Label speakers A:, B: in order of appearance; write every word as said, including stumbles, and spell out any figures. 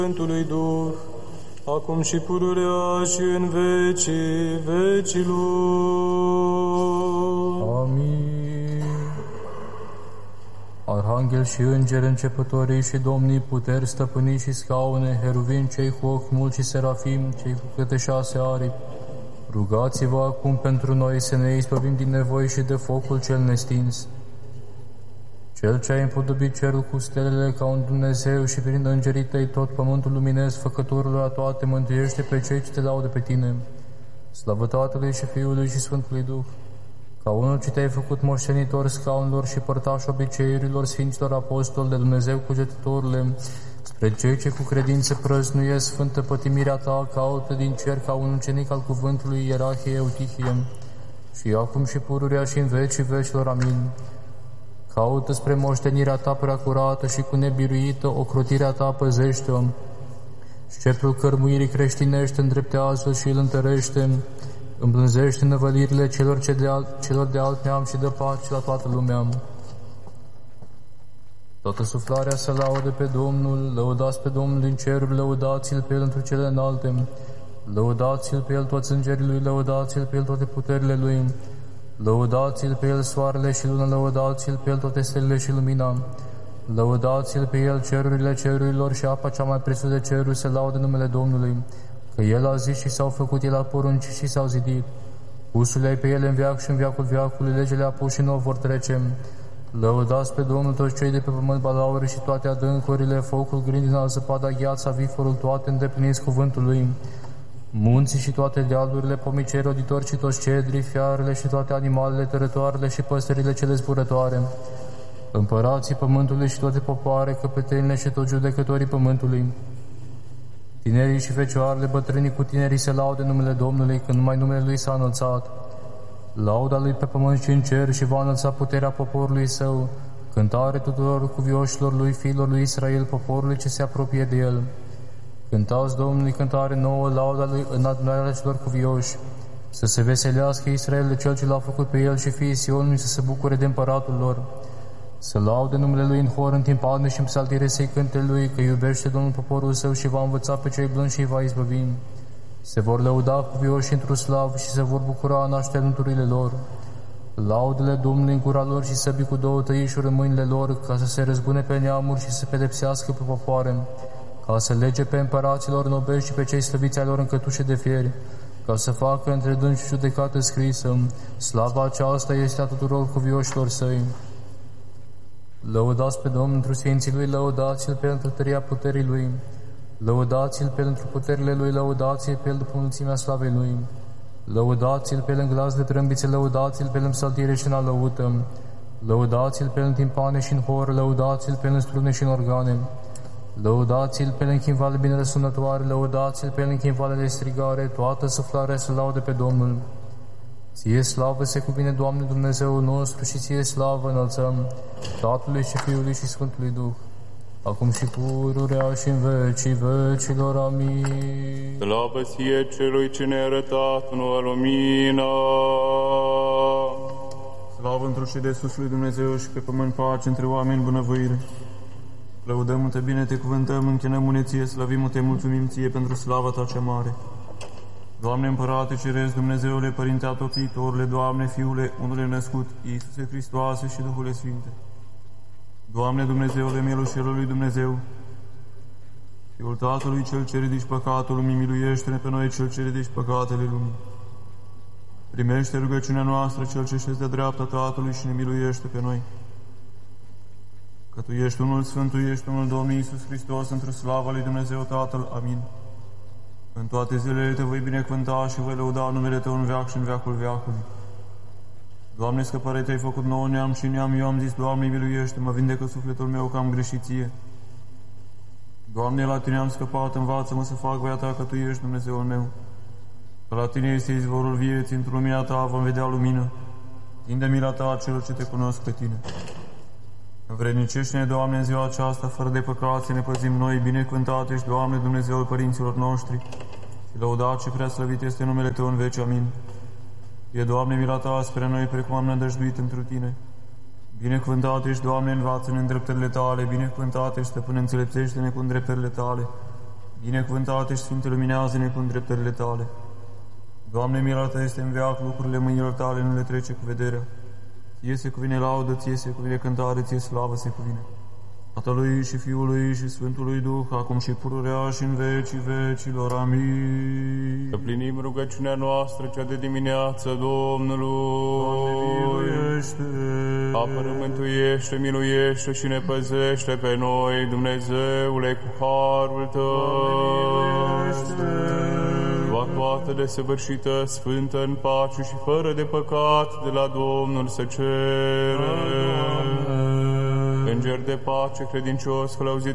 A: Sfântului Duh, acum și pururea și în vecii vecilor.
B: Amin. Arhanghel și îngeri, începătorii și domnii, puteri, stăpânii și scaune, heruvim, cei cu ochi mulți și serafim, cei cu câte șase aripi, rugați-vă acum pentru noi să ne izbăvim din nevoi și de focul cel nestins. Cel ce a împodobit cerul cu stelele ca un Dumnezeu și prin îngerii tăi tot pământul luminez, făcătorul la toate, mântuiește pe cei ce te laudă pe tine. Slavă Tatălui și Fiului și Sfântului Duh, ca unul ce te-ai făcut moștenitor scaunilor și părtaș obiceiurilor Sfinților Apostoli de Dumnezeu cugetătorule, spre cei ce cu credință prăznuiesc sfântă pătimirea ta, caută din cer ca un ucenic al cuvântului Ierarhie Eutihie, și acum și pururea și în vecii vecilor. Amin. Caută spre moștenirea ta prea curată și cu nebiruită ocrotirea ta păzește-o. Sceptrul cărmuirii creștinești îndreptează și îl întărește, îmblânzește năvălirile celor, ce de alt, celor de alt neam și dă pace la toată lumea. Toată suflarea să laude pe Domnul, lăudați pe Domnul din ceruri, lăudați-l pe El într cele înalte, lăudați-l pe El toți îngerii Lui, lăudați-l pe El toate puterile Lui, lăudați-l pe El soarele și luna, lăudați-l pe El toate stelele și lumina, lăudați-l pe El cerurile cerurilor și apa cea mai presus de ceruri, se laude numele Domnului, că El a zis și s-au făcut, El a poruncit și s-au zidit. Pusul-i pe ele în veac și în veacul veacului, legele a pus și nu vor trece. Lăudați pe Domnul toți cei de pe pământ, balaure și toate adâncurile, focul, grindina, zăpada, gheața, viforul, toate îndepliniți cuvântul Lui. Munții și toate dealurile, pomicei, roditori și toți cedrii, fiarele și toate animalele, tărătoarele și păsările cele zburătoare. Împărații pământului și toate popoare, căpetenile și toți judecătorii pământului. Tinerii și fecioarele, bătrânii cu tinerii se laude numele Domnului, când numai numele Lui s-a înălțat. Lauda Lui pe pământ și în cer și va înălța puterea poporului Său, cântare tuturor cuvioșilor Lui, fiilor Lui Israel, poporului ce se apropie de El. Cântați Domnului cântare nouă, lauda Lui în adunarea celor cuvioși, să se veselească Israel de Cel ce L-a făcut pe El și fiii Sionului să se bucure de împăratul lor. Să laude numele Lui în hor, în timpane și în psaltire să-i cânte Lui, că iubește Domnul poporul Său și va învăța pe cei blânzi și îi va izbăvi. Se vor lăuda cuvioși într-o slavă și se vor bucura în așternuturile lor. Laudele Domnului în gura lor și săbii cu două tăișuri în mâinile lor, ca să se răzbune pe neamuri și să pedepsească pe popoare, ca să lege pe împăraților nobești și pe cei slăviți ai lor în cătușe de fieri, ca să facă între dânsi judecată scrisă. Slava aceasta este a tuturor cuvioșilor Săi. Lăudați pe Domnul întru sfinții Lui, lăudați-L pentru tăria puterii Lui, lăudați-L pentru puterile Lui, lăudați-L pe El după mulțimea slavei Lui, lăudați-L pe El în glas de trâmbițe, lăudați-L pe El în psaltire și în alăută, lăudați-L pe El în timpane și în hor, lăudați-L pe El în strune și în organe, lăudați-L pe El în chimvale bine răsunătoare, lăudați-L pe El în chimvale de strigare, toată suflarea să laude pe Domnul. Ție slavă se cuvine, Doamne Dumnezeul nostru, și Ție slavă înălțăm, Tatălui și Fiului și Sfântului Duh, acum și pururea și în vecii vecilor. Amin.
A: Slavă Ție Celui ce ne-a arătat nouă lumina.
C: Slavă întru și de sus lui Dumnezeu și pe pământ pace între oameni bunăvoire. Lăudăm-te, bine te cuvântăm, închinăm-ne Ție, slăvim-te, mulțumim Ție pentru slava Ta cea mare. Doamne Împărate Ceresc, Dumnezeule, Părinte Atotțitorule, Doamne, Fiule, unul născut, Iisuse Hristoase și Duhule Sfinte. Doamne Dumnezeule, Mielușelul lui Dumnezeu, Fiul Tatălui cel ce ridici păcatul lumii, miluiește-ne pe noi cel ce ridici păcatele lumii. Primește rugăciunea noastră, cel ce șezi de dreapta Tatălui și ne miluiește pe noi. Că Tu ești unul Sfânt, Tu ești unul Domnul Iisus Hristos, într-o slava lui Dumnezeu Tatăl. Amin. În toate zilele Te voi binecuvânta și voi lăuda numele Tău în veac și în veacul veacului. Doamne, scăpare Te-ai făcut nouă neam și neam, eu am zis, Doamne, miluiește-mă, vindecă sufletul meu că am greșit Ție. Doamne, la Tine am scăpat, învață-mă să fac voia Ta, că Tu ești Dumnezeul meu. Că la Tine este izvorul vieții, într-o lumina Ta vom vedea lumină. Tinde mila Ta celor ce Te cunosc pe Tine. Învrednicește-ne, Doamne, în ziua aceasta, fără de păcat, să ne păzim noi, binecuvântat ești, Doamne, Dumnezeul părinților noștri, și lăudat și prea slăvit este numele Tău în veci. Amin. E, Doamne, mila Ta spre noi, precum am nădăjduit întru Tine. Binecuvântat ești, Doamne, învață-ne îndreptările Tale, binecuvântat ești, Stăpâne, înțelepțește-ne cu îndreptările Tale. Binecuvântate și Sfinte, luminează-ne cu îndreptările Tale. Doamne, mila Ta este în veac, lucrurile mâinilor Tale nu le trece cu vederea. Ție se cuvine laudă, Ție se cuvine cântare, Ție slavă se cuvine. Tatălui și Fiului și Sfântului Duh, acum și pururea și în vecii vecilor. Amin.
A: Să plinim rugăciunea noastră, cea de dimineață, Domnului.
C: Doamne, miluiește!
A: Apără, mântuiește, miluiește și ne păzește pe noi, Dumnezeule, cu harul Tău. Lua toată desăvârșită, sfântă, în pace și fără de păcat, de la Domnul să cere. Înger de pace, credincios, călăuzit